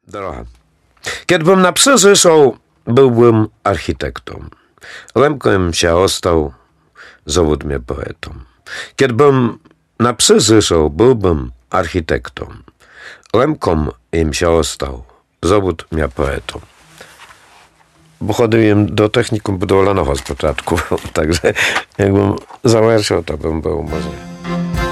Droga. Kiedbym na psy zyszał, byłbym architektą. Lemkiem się ostał, zawód mnie poetą. Kiedbym na psy zyszał, byłbym architektą. Lemkom im się ostał, zawód mnie poetą. Bo chodziłem do technikum budowlanego z początku, także jakbym zawerszał, to bym był może